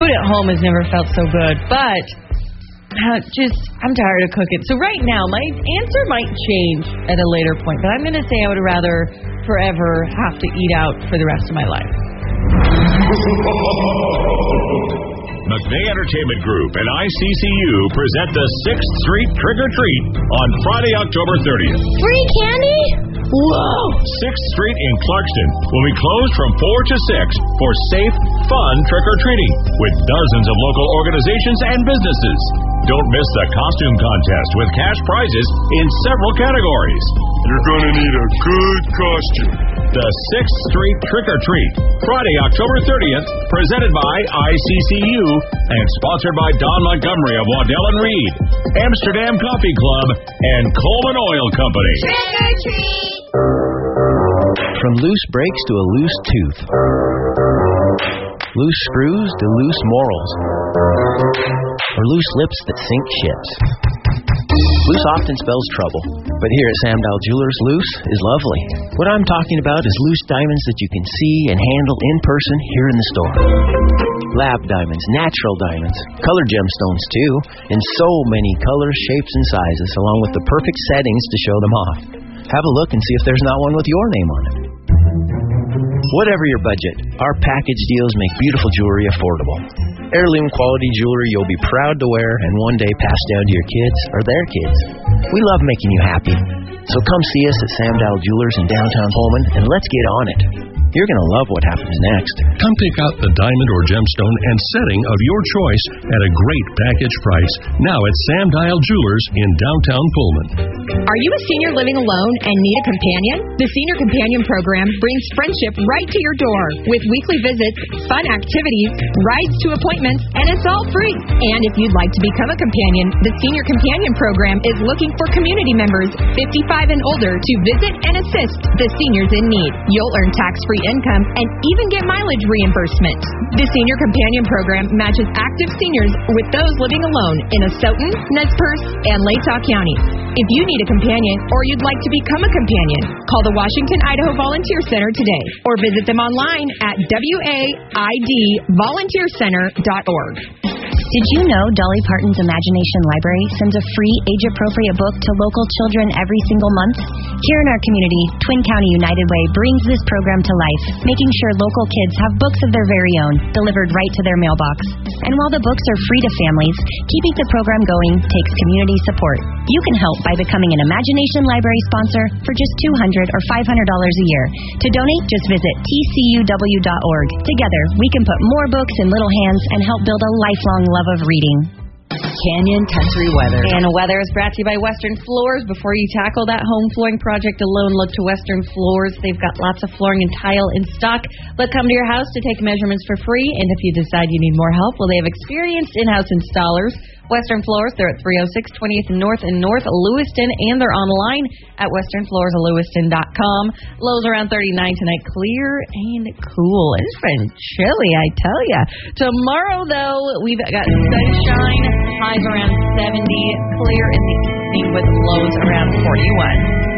Food at home has never felt so good, but I'm tired of cooking. So right now, my answer might change at a later point, but I'm going to say I would rather forever have to eat out for the rest of my life. McVeigh Entertainment Group and ICCU present the 6th Street Trick or Treat on Friday, October 30th. Free candy? Whoa! 6th Street in Clarkston will be closed from 4 to 6 for safe, fun trick-or-treating with dozens of local organizations and businesses. Don't miss the costume contest with cash prizes in several categories. You're going to need a good costume. The 6th Street Trick or Treat, Friday, October 30th, presented by ICCU and sponsored by Don Montgomery of Waddell & Reed, Amsterdam Coffee Club, and Coleman Oil Company. Trick or treat! From loose brakes to a loose tooth. Loose screws to loose morals. Or loose lips that sink ships. Loose often spells trouble, but here at Sam Dowell Jewelers, loose is lovely. What I'm talking about is loose diamonds that you can see and handle in person here in the store. Lab diamonds, natural diamonds, colored gemstones too, in so many colors, shapes, and sizes, along with the perfect settings to show them off. Have a look and see if there's not one with your name on it. Whatever your budget, our package deals make beautiful jewelry affordable. Heirloom quality jewelry you'll be proud to wear and one day pass down to your kids or their kids. We love making you happy. So come see us at Sam Dowell Jewelers in downtown Pullman and let's get on it. You're going to love what happens next. Come pick out the diamond or gemstone and setting of your choice at a great package price. Now at Sam Dowell Jewelers in downtown Pullman. Are you a senior living alone and need a companion? The Senior Companion Program brings friendship right to your door with weekly visits, fun activities, rides to appointments, and it's all free. And if you'd like to become a companion, the Senior Companion Program is looking for community members 55 and older to visit and assist the seniors in need. You'll earn tax-free income and even get mileage reimbursement. The Senior Companion Program matches active seniors with those living alone in Asotin, Nez Perce, and Latah County. If you need a companion or you'd like to become a companion, call the Washington, Idaho Volunteer Center today or visit them online at waidvolunteercenter.org. Did you know Dolly Parton's Imagination Library sends a free age-appropriate book to local children every single month? Here in our community, Twin County United Way brings this program to life, making sure local kids have books of their very own, delivered right to their mailbox. And while the books are free to families, keeping the program going takes community support. You can help by becoming an Imagination Library sponsor for just $200 or $500 a year. To donate, just visit tcuw.org. Together, we can put more books in little hands and help build a lifelong love of reading. Canyon Country Weather. And weather is brought to you by Western Floors. Before you tackle that home flooring project alone, look to Western Floors. They've got lots of flooring and tile in stock. They'll come to your house to take measurements for free. And if you decide you need more help, well, they have experienced in-house installers. Western Floors, they're at 306 20th North in North Lewiston, and they're online at westernfloorslewiston.com. Lows around 39 tonight, clear and cool. It's been chilly, I tell ya. Tomorrow, though, we've got sunshine, highs around 70, clear in the evening with lows around 41.